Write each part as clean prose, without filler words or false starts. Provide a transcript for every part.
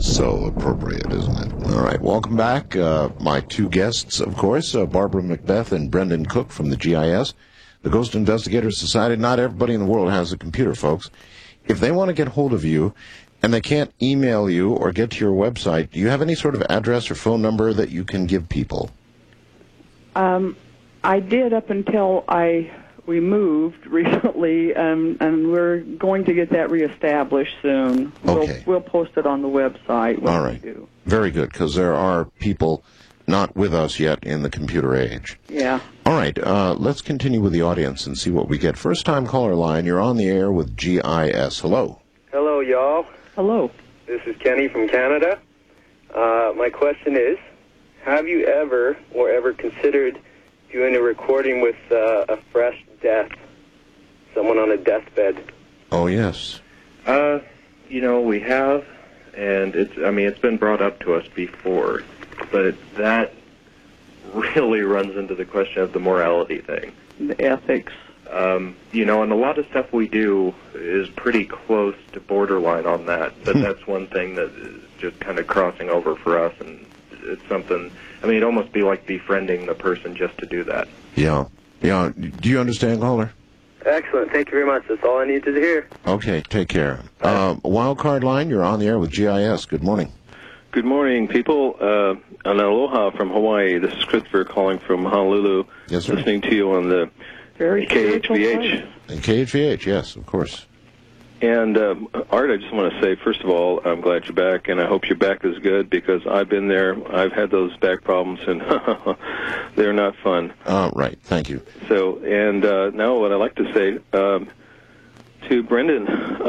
So appropriate, isn't it? All right, welcome back. My two guests, of course, Barbara Macbeth and Brendan Cook from the GIS, the Ghost Investigators Society. Not everybody in the world has a computer, folks. If they want to get hold of you and they can't email you or get to your website, do you have any sort of address or phone number that you can give people? I did up until we moved recently, and we're going to get that reestablished soon. Okay. We'll post it on the website. All right. Very good, because there are people not with us yet in the computer age. Yeah. All right. Let's continue with the audience and see what we get. First-time caller line, you're on the air with GIS. Hello. Hello, y'all. Hello. This is Kenny from Canada. My question is, have you ever considered doing a recording with a fresh death, someone on a deathbed? Oh, yes. We have, and it's been brought up to us before, but that really runs into the question of the morality thing. The ethics. And a lot of stuff we do is pretty close to borderline on that, but that's one thing that is just kind of crossing over for us, and it's something, it'd almost be like befriending the person just to do that. Yeah. Do you understand, caller? Excellent. Thank you very much. That's all I needed to hear. Okay, take care. Wild card line, you're on the air with GIS. Good morning. Good morning, people. And aloha from Hawaii. This is Christopher calling from Honolulu. Yes, sir. Listening to you on the KHVH. And KHVH, yes, of course. And, Art, I just want to say, first of all, I'm glad you're back, and I hope your back is good, because I've been there. I've had those back problems, and they're not fun. Right. Thank you. So, and now what I'd like to say to Brendan,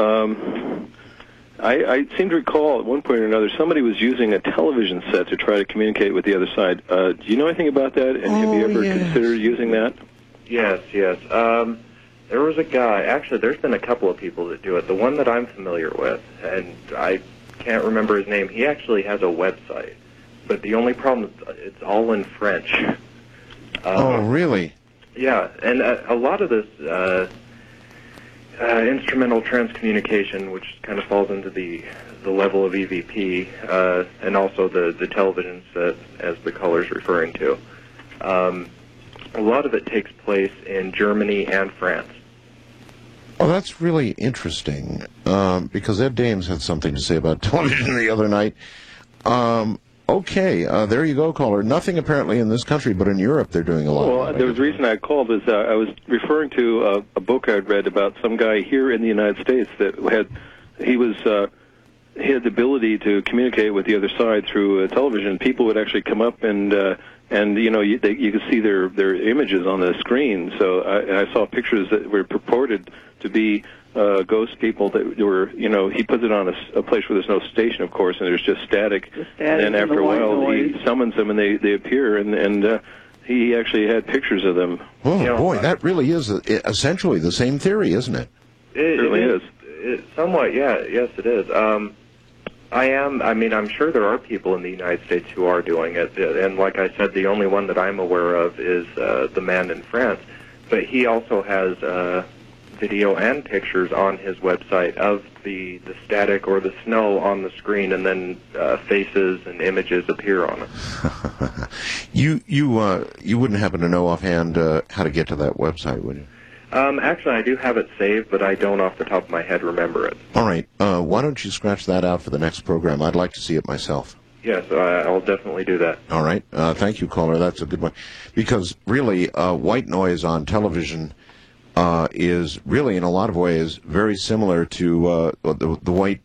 I seem to recall at one point or another somebody was using a television set to try to communicate with the other side. Do you know anything about that, and have you ever considered using that? Yes. There was a guy, actually there's been a couple of people that do it. The one that I'm familiar with, and I can't remember his name, he actually has a website. But the only problem is it's all in French. Oh, really? Yeah, and a lot of this instrumental transcommunication, which kind of falls into the level of EVP, and also the television set, as the caller's referring to, a lot of it takes place in Germany and France. Oh, that's really interesting, because Ed Dames had something to say about television the other night. Okay, there you go, caller. Nothing apparently in this country, but in Europe they're doing a lot. Well, there was a reason I called is I was referring to a book I'd read about some guy here in the United States that he had the ability to communicate with the other side through television. People would actually come up and you could see their images on the screen. So I saw pictures that were purported to be ghost people that were, he puts it on a place where there's no station, of course, and there's just static. And then after a while, he summons them, and they appear, and he actually had pictures of them. Oh, boy, that really is essentially the same theory, isn't it? It certainly is. Somewhat, yeah. Yes, it is. I'm sure there are people in the United States who are doing it, and like I said, the only one that I'm aware of is the man in France. But he also has video and pictures on his website of the static or the snow on the screen, and then faces and images appear on it. You wouldn't happen to know offhand how to get to that website, would you? Actually, I do have it saved, but I don't off the top of my head remember it. All right. Why don't you scratch that out for the next program? I'd like to see it myself. Yes, I'll definitely do that. All right. Thank you, caller. That's a good one. Because really, white noise on television is really, in a lot of ways, very similar to the white